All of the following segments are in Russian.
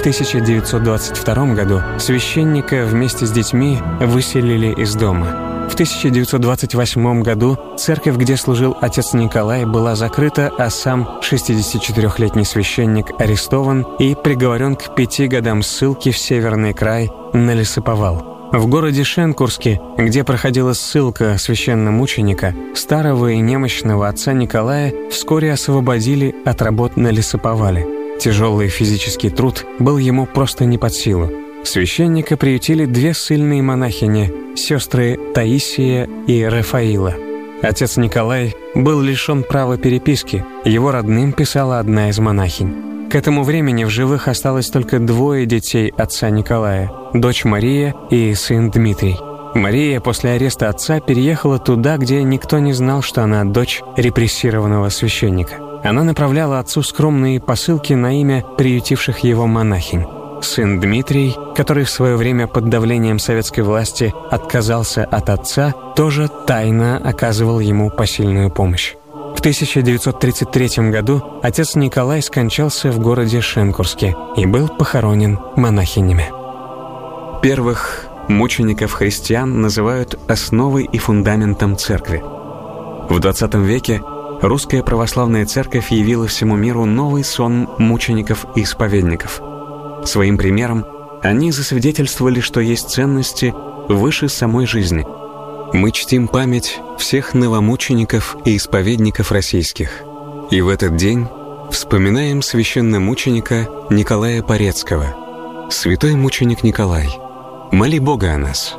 В 1922 году священника вместе с детьми выселили из дома. В 1928 году церковь, где служил отец Николай, была закрыта, а сам 64-летний священник арестован и приговорен к 5 годам ссылки в Северный край на лесоповал. В городе Шенкурске, где проходила ссылка священномученика, старого и немощного отца Николая вскоре освободили от работ на лесоповале. Тяжелый физический труд был ему просто не под силу. Священника приютили 2 ссыльные монахини, сестры Таисия и Рафаила. Отец Николай был лишен права переписки, его родным писала одна из монахинь. К этому времени в живых осталось только 2 детей отца Николая – дочь Мария и сын Дмитрий. Мария после ареста отца переехала туда, где никто не знал, что она дочь репрессированного священника. Она направляла отцу скромные посылки на имя приютивших его монахинь. Сын Дмитрий, который в свое время под давлением советской власти отказался от отца, тоже тайно оказывал ему посильную помощь. В 1933 году отец Николай скончался в городе Шенкурске и был похоронен монахинями. Первых мучеников-христиан называют основой и фундаментом церкви. В XX веке русская православная церковь явила всему миру новый сон мучеников и исповедников. Своим примером они засвидетельствовали, что есть ценности выше самой жизни. Мы чтим память всех новомучеников и исповедников российских. И в этот день вспоминаем священномученика Николая Порецкого. Святой мученик Николай, моли Бога о нас.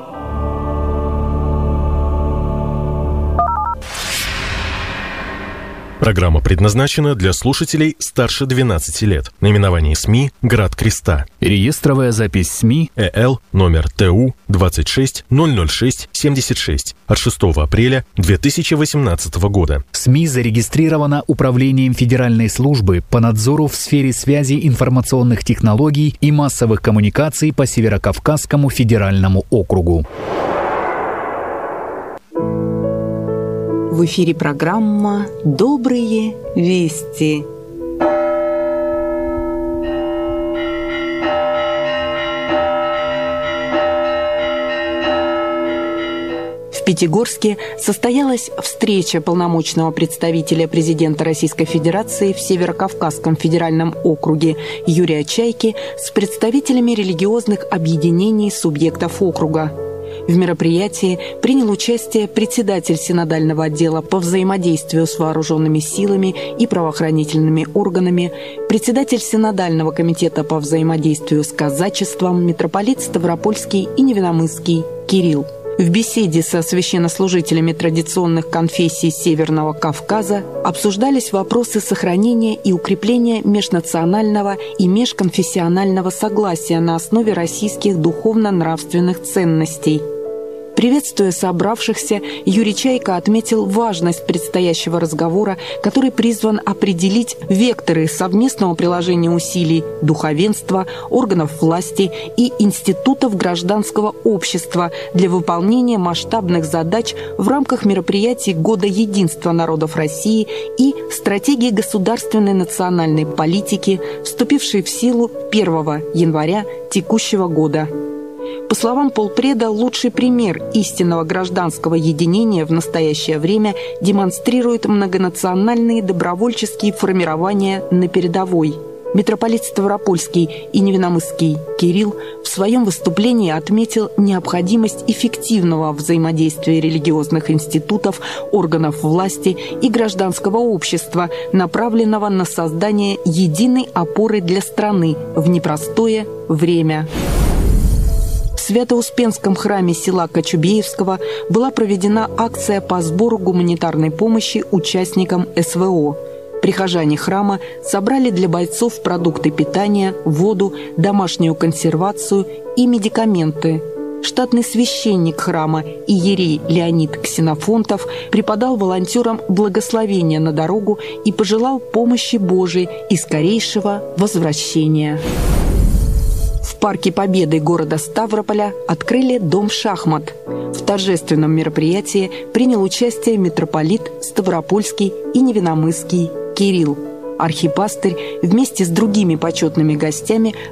Программа предназначена для слушателей старше 12 лет. Наименование СМИ «Град Креста». Реестровая запись СМИ ЭЛ номер ТУ 2600676 от 6 апреля 2018 года. СМИ зарегистрирована Управлением Федеральной службы по надзору в сфере связи информационных технологий и массовых коммуникаций по Северокавказскому федеральному округу. В эфире программа «Добрые вести». В Пятигорске состоялась встреча полномочного представителя президента Российской Федерации в Северокавказском федеральном округе Юрия Чайки с представителями религиозных объединений субъектов округа. В мероприятии принял участие председатель синодального отдела по взаимодействию с вооруженными силами и правоохранительными органами, председатель синодального комитета по взаимодействию с казачеством, митрополит Ставропольский и Невиномысский Кирилл. В беседе со священнослужителями традиционных конфессий Северного Кавказа обсуждались вопросы сохранения и укрепления межнационального и межконфессионального согласия на основе российских духовно-нравственных ценностей. Приветствуя собравшихся, Юрий Чайка отметил важность предстоящего разговора, который призван определить векторы совместного приложения усилий духовенства, органов власти и институтов гражданского общества для выполнения масштабных задач в рамках мероприятий Года единства народов России и стратегии государственной национальной политики, вступившей в силу 1 января текущего года. По словам полпреда, лучший пример истинного гражданского единения в настоящее время демонстрирует многонациональные добровольческие формирования на передовой. Митрополит Ставропольский и Невиномысский Кирилл в своем выступлении отметил необходимость эффективного взаимодействия религиозных институтов, органов власти и гражданского общества, направленного на создание единой опоры для страны в непростое время. В Свято-Успенском храме села Кочубеевского была проведена акция по сбору гуманитарной помощи участникам СВО. Прихожане храма собрали для бойцов продукты питания, воду, домашнюю консервацию и медикаменты. Штатный священник храма иерей Леонид Ксенофонтов преподал волонтерам благословение на дорогу и пожелал помощи Божией и скорейшего возвращения. В Парке Победы города Ставрополя открыли дом шахмат. В торжественном мероприятии принял участие митрополит Ставропольский и Невиномысский Кирилл. Архипастырь вместе с другими почетными гостями